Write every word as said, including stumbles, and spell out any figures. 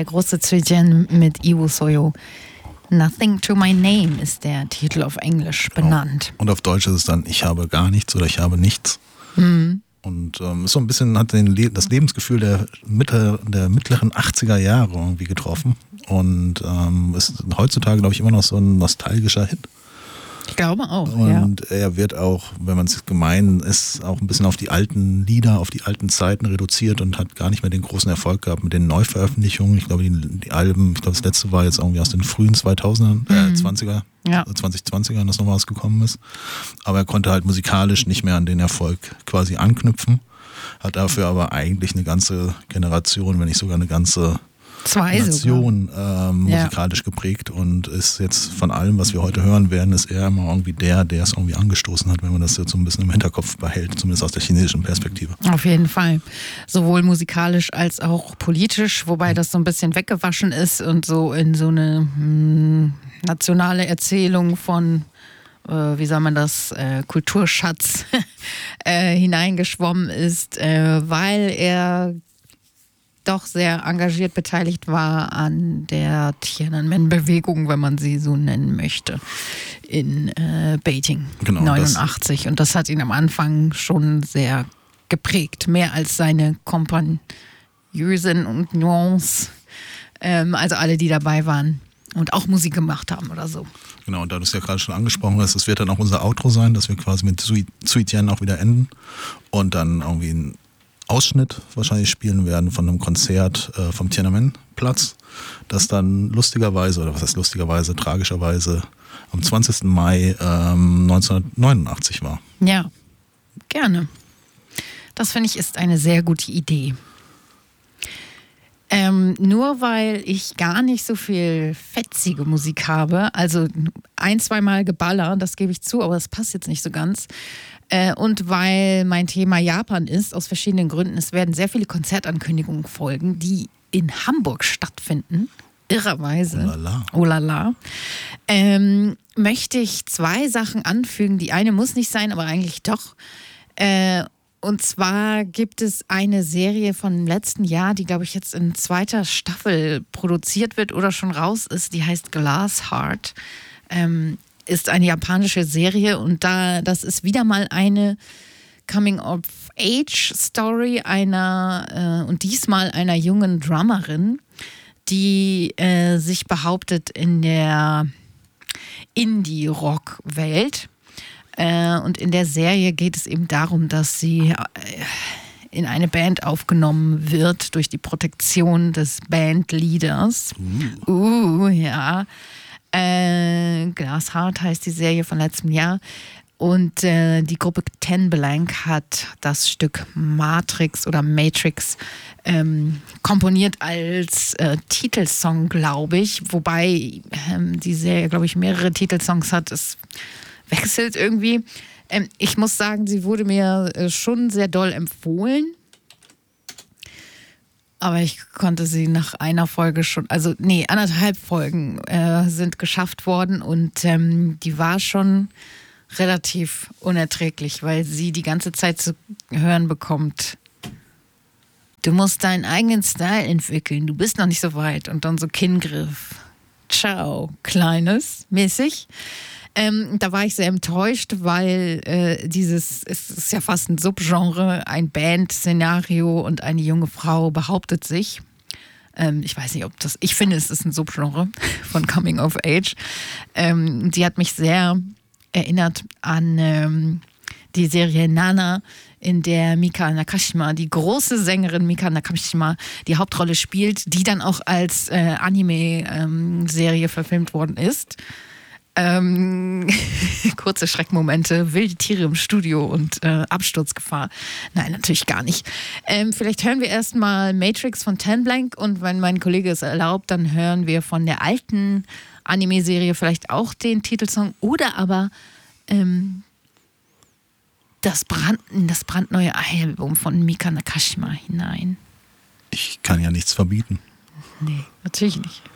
der große Zügen mit Iwo Soyo. Nothing to my name ist der Titel auf Englisch benannt. Genau. Und auf Deutsch ist es dann Ich habe gar nichts oder Ich habe nichts. Mhm. Und ähm, ist so ein bisschen, hat den Le- das Lebensgefühl der, Mitte, der mittleren achtziger Jahre irgendwie getroffen. Und ähm, ist heutzutage, glaube ich, immer noch so ein nostalgischer Hit. Ich glaube auch, Und ja. er wird auch, wenn man es gemein ist, auch ein bisschen auf die alten Lieder, auf die alten Zeiten reduziert und hat gar nicht mehr den großen Erfolg gehabt mit den Neuveröffentlichungen. Ich glaube, die, die Alben, ich glaube, das letzte war jetzt irgendwie aus den frühen zweitausendern, äh, Mhm. zwanziger, Ja. zwanzig zwanzigern, das noch rausgekommen ist. Aber er konnte halt musikalisch nicht mehr an den Erfolg quasi anknüpfen, hat dafür aber eigentlich eine ganze Generation, wenn nicht sogar eine ganze Zwei sogar. Nation ähm, Ja. musikalisch geprägt und ist jetzt von allem, was wir heute hören werden, ist er immer irgendwie der, der es irgendwie angestoßen hat, wenn man das jetzt so ein bisschen im Hinterkopf behält, zumindest aus der chinesischen Perspektive. Auf jeden Fall. Sowohl musikalisch als auch politisch, wobei das so ein bisschen weggewaschen ist und so in so eine hm, nationale Erzählung von, äh, wie soll man das, äh, Kulturschatz äh, hineingeschwommen ist, äh, weil er doch sehr engagiert beteiligt war an der Tiananmen-Bewegung, wenn man sie so nennen möchte, in äh, Beijing Genau, neunundachtzig. Und das hat ihn am Anfang schon sehr geprägt, mehr als seine Kompagneusen und Nuance, ähm, also alle, die dabei waren und auch Musik gemacht haben oder so. Genau, und da du es ja gerade schon angesprochen hast, es wird dann auch unser Outro sein, dass wir quasi mit Zui Zui Tian auch wieder enden und dann irgendwie ein Ausschnitt wahrscheinlich spielen werden von einem Konzert äh, vom Tiananmen-Platz, das dann lustigerweise, oder was heißt lustigerweise, tragischerweise am zwanzigsten Mai ähm, neunzehnhundertneunundachtzig war. Ja, gerne. Das finde ich ist eine sehr gute Idee. Ähm, nur weil ich gar nicht so viel fetzige Musik habe, also ein, zweimal Geballer, das gebe ich zu, aber das passt jetzt nicht so ganz. Äh, und weil mein Thema Japan ist, aus verschiedenen Gründen, es werden sehr viele Konzertankündigungen folgen, die in Hamburg stattfinden. Irrerweise. Oh la la. Oh la la. Ähm, möchte ich zwei Sachen anfügen. Die eine muss nicht sein, aber eigentlich doch. Äh, Und zwar gibt es eine Serie von letzten Jahr, die, glaube ich, jetzt in zweiter Staffel produziert wird oder schon raus ist. Die heißt Glass Heart. Ähm, ist eine japanische Serie und da das ist wieder mal eine Coming-of-Age-Story einer äh, und diesmal einer jungen Drummerin, die äh, sich behauptet in der Indie-Rock-Welt. Äh, und in der Serie geht es eben darum, dass sie äh, in eine Band aufgenommen wird durch die Protektion des Bandleaders. Uh, uh ja. Äh, Glass Heart heißt die Serie von letztem Jahr. Und äh, die Gruppe Ten Blank hat das Stück Matrix oder Matrix ähm, komponiert als äh, Titelsong, glaube ich. Wobei ähm, die Serie, glaube ich, mehrere Titelsongs hat. Es wechselt irgendwie. Ähm, ich muss sagen, sie wurde mir äh, schon sehr doll empfohlen. Aber ich konnte sie nach einer Folge schon, also nee, anderthalb Folgen äh, sind geschafft worden und ähm, die war schon relativ unerträglich, weil sie die ganze Zeit zu hören bekommt, du musst deinen eigenen Style entwickeln, du bist noch nicht so weit und dann so Kinngriff, ciao, Kleines, mäßig. Ähm, da war ich sehr enttäuscht, weil äh, dieses, es ist ja fast ein Subgenre, ein Band-Szenario und eine junge Frau behauptet sich. Ähm, ich weiß nicht, ob das, ich finde, es ist ein Subgenre von Coming of Age. Ähm, sie hat mich sehr erinnert an ähm, die Serie Nana, in der Mika Nakashima, die große Sängerin Mika Nakashima, die Hauptrolle spielt, die dann auch als äh, Anime-Serie ähm, verfilmt worden ist. Ähm, kurze Schreckmomente, wilde Tiere im Studio und äh, Absturzgefahr. Nein, natürlich gar nicht. Ähm, vielleicht hören wir erstmal Matrix von Ten Blank und wenn mein Kollege es erlaubt, dann hören wir von der alten Anime-Serie vielleicht auch den Titelsong oder aber ähm, das, Brand, das brandneue Album von Mika Nakashima hinein. Ich kann ja nichts verbieten. Nee, natürlich nicht.